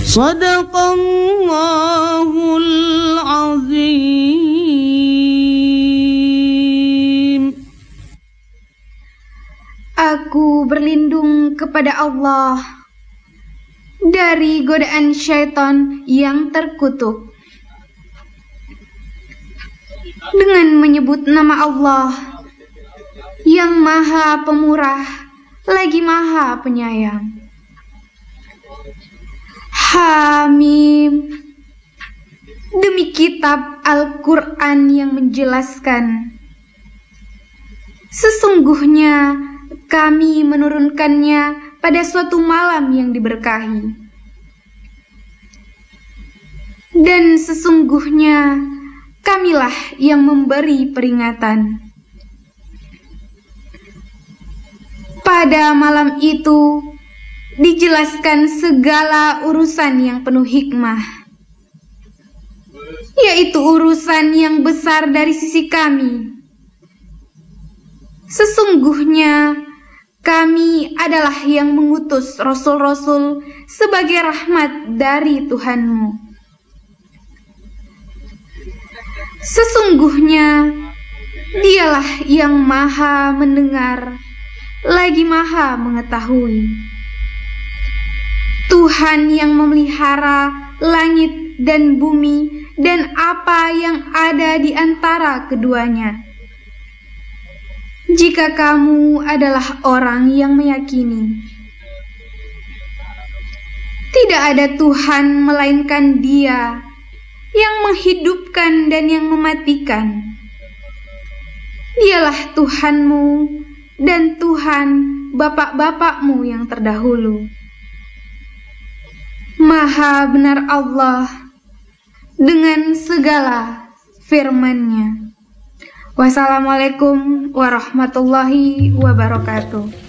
Sadaqallahul azim. Aku berlindung kepada Allah dari godaan syaitan yang terkutuk dengan menyebut nama Allah yang Maha Pemurah lagi Maha Penyayang. Hamim. Demi kitab Al-Quran yang menjelaskan, sesungguhnya kami menurunkannya pada suatu malam yang diberkahi. Dan sesungguhnya kamilah yang memberi peringatan. Pada malam itu dijelaskan segala urusan yang penuh hikmah, yaitu urusan yang besar dari sisi kami. Sesungguhnya kami adalah yang mengutus rasul-rasul sebagai rahmat dari Tuhanmu. Sesungguhnya Dialah yang Maha mendengar lagi Maha mengetahui. Tuhan yang memelihara langit dan bumi dan apa yang ada di antara keduanya. Jika kamu adalah orang yang meyakini, tidak ada Tuhan melainkan Dia yang menghidupkan dan yang mematikan. Dialah Tuhanmu dan Tuhan bapak-bapakmu yang terdahulu. Maha benar Allah dengan segala firman-Nya. Wassalamualaikum warahmatullahi wabarakatuh.